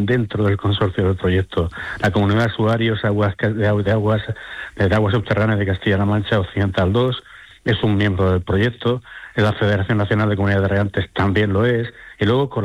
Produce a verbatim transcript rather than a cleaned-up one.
están dentro del consorcio del proyecto. La Comunidad de Usuarios Aguas, de, Aguas, de, Aguas, de Aguas Subterráneas de Castilla-La Mancha Occidental dos es un miembro del proyecto, la Federación Nacional de Comunidades de Regantes también lo es, y luego con